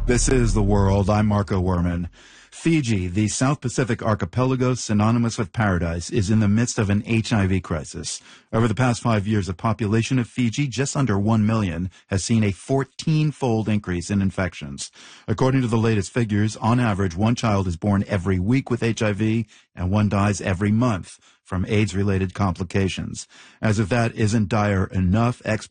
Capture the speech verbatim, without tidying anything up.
This is The World. I'm Marco Werman. Fiji, the South Pacific archipelago synonymous with paradise, is in the midst of an H I V crisis. Over the past five years, the population of Fiji, just under one million, has seen a fourteen-fold increase in infections. According to the latest figures, on average, one child is born every week with H I V and one dies every month from AIDS-related complications. As if that isn't dire enough, experts